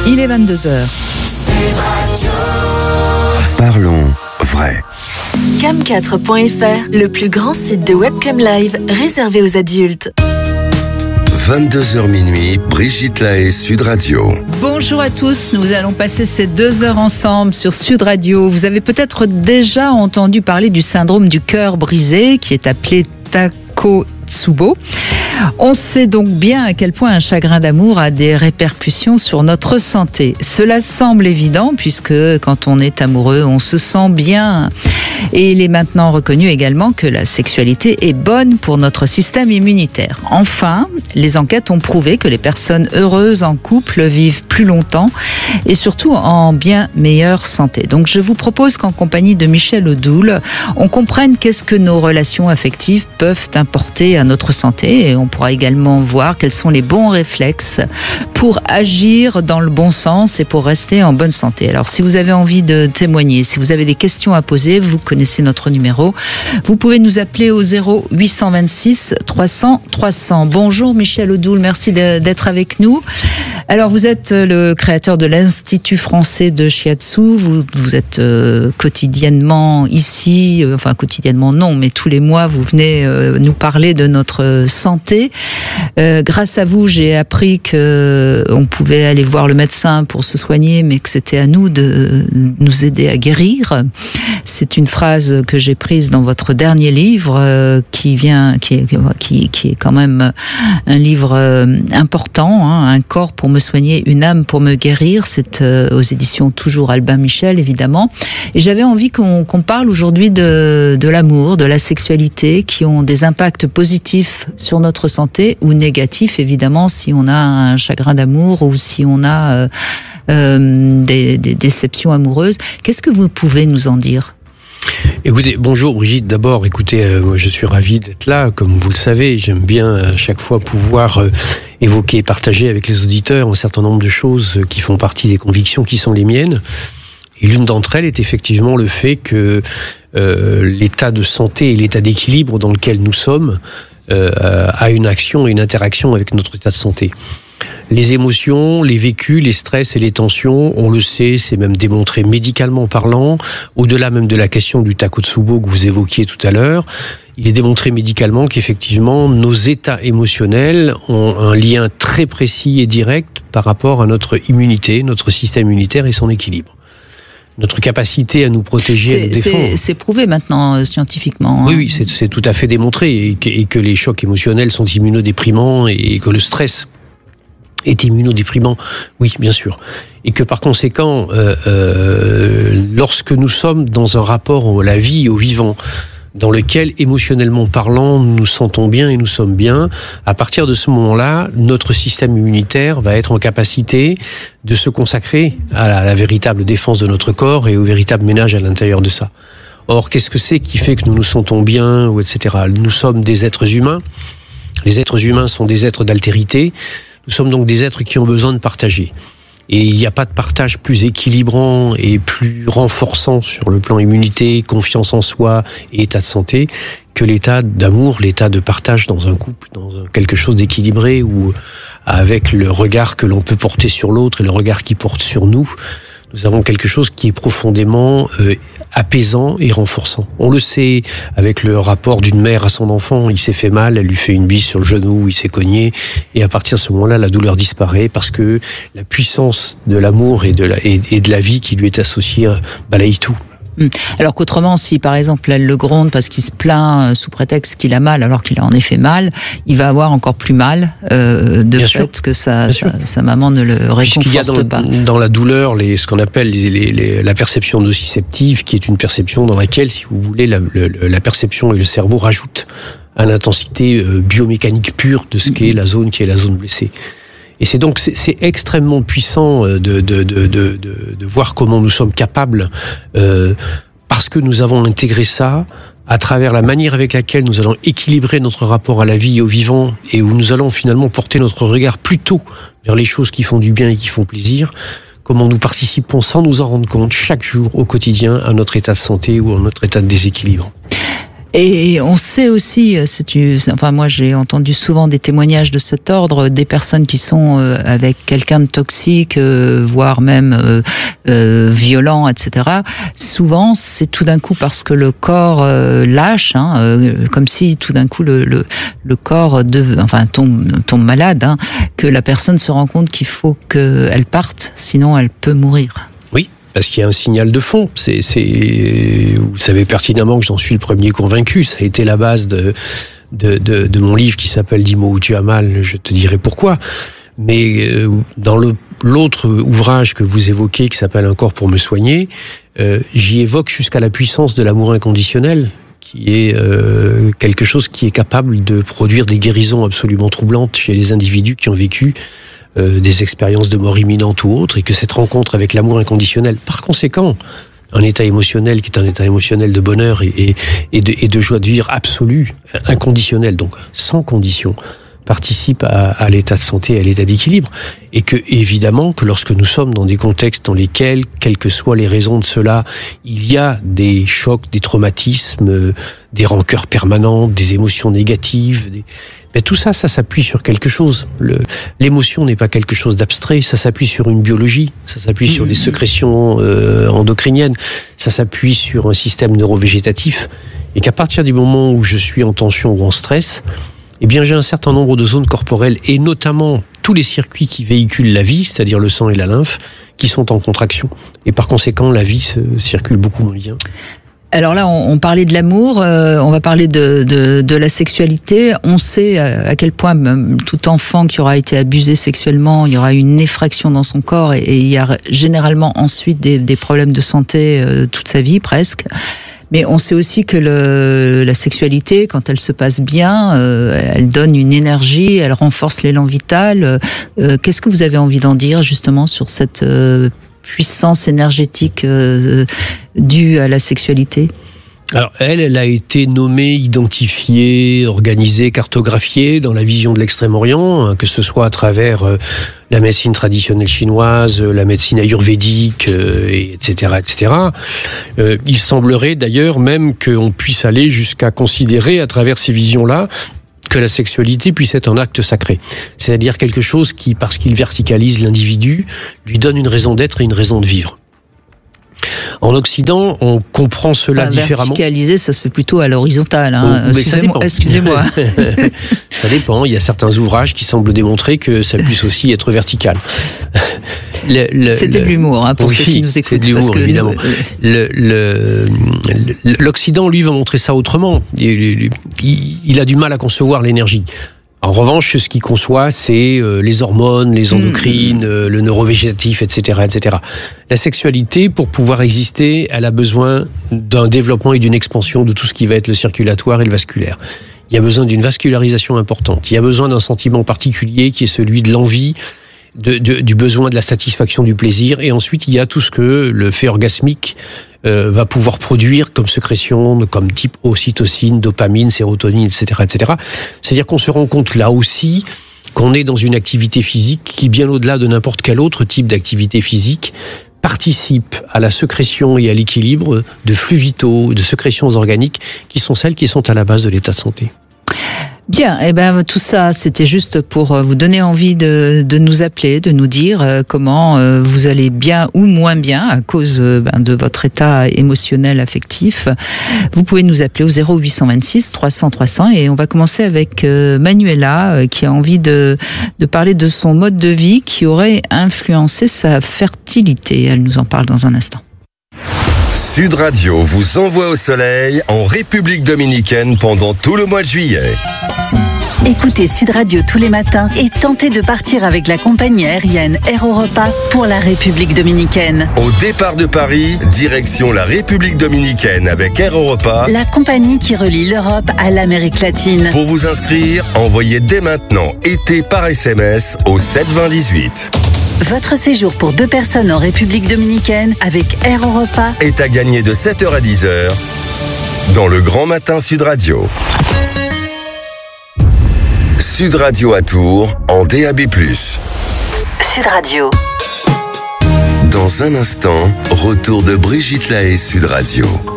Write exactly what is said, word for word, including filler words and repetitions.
Il est vingt-deux heures. Parlons vrai. cam quatre point f r, le plus grand site de webcam live réservé aux adultes. vingt-deux heures minuit, Brigitte Lahaie, Sud Radio. Bonjour à tous, nous allons passer ces deux heures ensemble sur Sud Radio. Vous avez peut-être déjà entendu parler du syndrome du cœur brisé qui est appelé Takotsubo. On sait donc bien à quel point un chagrin d'amour a des répercussions sur notre santé. Cela semble évident puisque quand on est amoureux, on se sent bien. Et il est maintenant reconnu également que la sexualité est bonne pour notre système immunitaire. Enfin, les enquêtes ont prouvé que les personnes heureuses en couple vivent plus longtemps et surtout en bien meilleure santé. Donc je vous propose qu'en compagnie de Michel Odoul, on comprenne qu'est-ce que nos relations affectives peuvent apporter à notre santé et on pourra également voir quels sont les bons réflexes pour agir dans le bon sens et pour rester en bonne santé. Alors si vous avez envie de témoigner, si vous avez des questions à poser, vous connaissez notre numéro. Vous pouvez nous appeler au zéro huit cent vingt-six trois cents trois cents. Bonjour Michel Odoul, merci de, d'être avec nous. Alors vous êtes le créateur de l'Institut français de Shiatsu. Vous, vous êtes euh, quotidiennement ici, euh, enfin quotidiennement non, mais tous les mois vous venez euh, nous parler de notre santé. Euh, grâce à vous, j'ai appris que on pouvait aller voir le médecin pour se soigner, mais que c'était à nous de nous aider à guérir. C'est une phrase que j'ai prise dans votre dernier livre, euh, qui vient, qui est, qui, qui est quand même un livre euh, important, hein, un corps pour me soigner, une âme pour me guérir. C'est euh, aux éditions toujours Albin Michel, évidemment. Et j'avais envie qu'on, qu'on parle aujourd'hui de, de l'amour, de la sexualité, qui ont des impacts positifs sur notre santé ou négatifs, évidemment, si on a un chagrin d'amour ou si on a euh, euh, des, des déceptions amoureuses. Qu'est-ce que vous pouvez nous en dire ? Écoutez, bonjour Brigitte. D'abord, écoutez, euh, moi je suis ravi d'être là. Comme vous le savez, j'aime bien à chaque fois pouvoir euh, évoquer et partager avec les auditeurs un certain nombre de choses qui font partie des convictions qui sont les miennes. Et l'une d'entre elles est effectivement le fait que euh, l'état de santé et l'état d'équilibre dans lequel nous sommes euh, a une action et une interaction avec notre état de santé. Les émotions, les vécus, les stress et les tensions, on le sait, c'est même démontré médicalement parlant, au-delà même de la question du Takotsubo que vous évoquiez tout à l'heure, il est démontré médicalement qu'effectivement nos états émotionnels ont un lien très précis et direct par rapport à notre immunité, notre système immunitaire et son équilibre. Notre capacité à nous protéger, c'est, à nous défendre. C'est, c'est prouvé maintenant euh, scientifiquement. Hein. Oui, oui, c'est, c'est tout à fait démontré et que, et que les chocs émotionnels sont immunodéprimants et que le stress est immunodéprimant, oui, bien sûr. Et que par conséquent, euh, euh, lorsque nous sommes dans un rapport à la vie, au vivant, dans lequel, émotionnellement parlant, nous nous sentons bien et nous sommes bien, à partir de ce moment-là, notre système immunitaire va être en capacité de se consacrer à la, à la véritable défense de notre corps et au véritable ménage à l'intérieur de ça. Or, qu'est-ce que c'est qui fait que nous nous sentons bien, ou et cetera. Nous sommes des êtres humains. Les êtres humains sont des êtres d'altérité. Nous sommes donc des êtres qui ont besoin de partager. Et il n'y a pas de partage plus équilibrant et plus renforçant sur le plan immunité, confiance en soi et état de santé que l'état d'amour, l'état de partage dans un couple, dans quelque chose d'équilibré où, avec le regard que l'on peut porter sur l'autre et le regard qui porte sur nous, nous avons quelque chose qui est profondément euh, apaisant et renforçant. On le sait avec le rapport d'une mère à son enfant, il s'est fait mal, elle lui fait une bise sur le genou, il s'est cogné, et à partir de ce moment-là, la douleur disparaît parce que la puissance de l'amour et de la, et, et de la vie qui lui est associée balaye tout. Alors qu'autrement, si par exemple elle le gronde parce qu'il se plaint sous prétexte qu'il a mal alors qu'il a en effet mal, il va avoir encore plus mal euh, de Bien fait sûr. que sa, sa, sa maman ne le réconforte y a dans, pas. Dans la douleur, les, ce qu'on appelle les, les, les, la perception nociceptive, qui est une perception dans laquelle, si vous voulez, la, le, la perception et le cerveau rajoutent à l'intensité euh, biomécanique pure de ce qu'est la zone qui est la zone blessée. Et c'est donc c'est, c'est extrêmement puissant de, de, de, de, de, de voir comment nous sommes capables, euh, parce que nous avons intégré ça, à travers la manière avec laquelle nous allons équilibrer notre rapport à la vie et au vivant, et où nous allons finalement porter notre regard plutôt vers les choses qui font du bien et qui font plaisir, comment nous participons sans nous en rendre compte chaque jour au quotidien à notre état de santé ou à notre état de déséquilibre. Et on sait aussi, c'est, enfin moi j'ai entendu souvent des témoignages de cet ordre, des personnes qui sont avec quelqu'un de toxique, voire même euh, euh, violent, et cetera. Souvent c'est tout d'un coup parce que le corps euh, lâche, hein, euh, comme si tout d'un coup le, le, le corps de, enfin, tombe, tombe malade, hein, que la personne se rend compte qu'il faut qu'elle parte, sinon elle peut mourir. Oui. Parce qu'il y a un signal de fond. C'est, c'est, vous savez pertinemment que j'en suis le premier convaincu. Ça a été la base de, de, de, de mon livre qui s'appelle « Dis-moi où tu as mal, je te dirai pourquoi ». Mais euh, dans le, l'autre ouvrage que vous évoquez, qui s'appelle « Un corps pour me soigner euh, », j'y évoque jusqu'à la puissance de l'amour inconditionnel, qui est euh, quelque chose qui est capable de produire des guérisons absolument troublantes chez les individus qui ont vécu Euh, des expériences de mort imminente ou autres, et que cette rencontre avec l'amour inconditionnel, par conséquent, un état émotionnel qui est un état émotionnel de bonheur et, et, et, de, et de joie de vivre absolue, inconditionnel, donc sans condition, participe à, à l'état de santé, à l'état d'équilibre. Et que, évidemment, que lorsque nous sommes dans des contextes dans lesquels, quelles que soient les raisons de cela, il y a des chocs, des traumatismes, des rancœurs permanentes, des émotions négatives, des... Mais tout ça, ça s'appuie sur quelque chose. Le, l'émotion n'est pas quelque chose d'abstrait, ça s'appuie sur une biologie, ça s'appuie sur des sécrétions euh, endocriniennes, ça s'appuie sur un système neurovégétatif, et qu'à partir du moment où je suis en tension ou en stress, eh bien j'ai un certain nombre de zones corporelles, et notamment tous les circuits qui véhiculent la vie, c'est-à-dire le sang et la lymphe, qui sont en contraction. Et par conséquent, la vie se circule beaucoup moins bien. Alors là, on, on parlait de l'amour, euh, on va parler de, de, de la sexualité. On sait à, à quel point même, tout enfant qui aura été abusé sexuellement, il y aura une effraction dans son corps, et, et il y a généralement ensuite des, des problèmes de santé euh, toute sa vie presque. Mais on sait aussi que le, la sexualité, quand elle se passe bien, euh, elle donne une énergie, elle renforce l'élan vital. Euh, qu'est-ce que vous avez envie d'en dire justement sur cette euh, puissance énergétique euh, due à la sexualité? Alors, elle, elle a été nommée, identifiée, organisée, cartographiée dans la vision de l'Extrême-Orient, hein, que ce soit à travers euh, la médecine traditionnelle chinoise, la médecine ayurvédique, euh, et etc., et cetera. Euh, il semblerait d'ailleurs même qu'on puisse aller jusqu'à considérer, à travers ces visions-là, que la sexualité puisse être un acte sacré. C'est-à-dire quelque chose qui, parce qu'il verticalise l'individu, lui donne une raison d'être et une raison de vivre. En Occident, on comprend cela enfin, différemment. Verticaliser, ça se fait plutôt à l'horizontale. Hein. Oh, mais ça dépend. Excusez-moi. Ça dépend. Il y a certains ouvrages qui semblent démontrer que ça puisse aussi être vertical. Le, le, C'était le... de l'humour, hein, pour oui, ceux qui nous écoutent. C'est de l'humour, parce que évidemment. Nous... Le, le, L'Occident, lui, va montrer ça autrement. Il, il, il a du mal à concevoir l'énergie. En revanche, ce qu'il conçoit, c'est euh, les hormones, les endocrines, mmh. euh, le neurovégétatif, et cetera, et cetera. La sexualité, pour pouvoir exister, elle a besoin d'un développement et d'une expansion de tout ce qui va être le circulatoire et le vasculaire. Il y a besoin d'une vascularisation importante. Il y a besoin d'un sentiment particulier qui est celui de l'envie, de, de, du besoin de la satisfaction, du plaisir. Et ensuite, il y a tout ce que le fait orgasmique euh, va pouvoir produire comme sécrétion, comme type ocytocine, dopamine, sérotonine, et cetera, et cetera. C'est-à-dire qu'on se rend compte là aussi qu'on est dans une activité physique qui, bien au-delà de n'importe quel autre type d'activité physique, participe à la sécrétion et à l'équilibre de flux vitaux, de sécrétions organiques qui sont celles qui sont à la base de l'état de santé. Bien, et eh ben tout ça, c'était juste pour vous donner envie de, de nous appeler, de nous dire euh, comment euh, vous allez bien ou moins bien à cause euh, ben, de votre état émotionnel, affectif. Vous pouvez nous appeler au zéro huit cent vingt-six trois cents trois cents, et on va commencer avec euh, Manuela euh, qui a envie de, de parler de son mode de vie qui aurait influencé sa fertilité. Elle nous en parle dans un instant. Sud Radio vous envoie au soleil en République dominicaine pendant tout le mois de juillet. Écoutez Sud Radio tous les matins et tentez de partir avec la compagnie aérienne Air Europa pour la République dominicaine. Au départ de Paris, direction la République dominicaine avec Air Europa, la compagnie qui relie l'Europe à l'Amérique latine. Pour vous inscrire, envoyez dès maintenant été par S M S au sept vingt dix-huit. Votre séjour pour deux personnes en République dominicaine avec Air Europa est à gagner de sept heures à dix heures dans le Grand Matin Sud Radio. Sud Radio à Tours en D A B plus. Sud Radio. Dans un instant, retour de Brigitte Lahaie Sud Radio.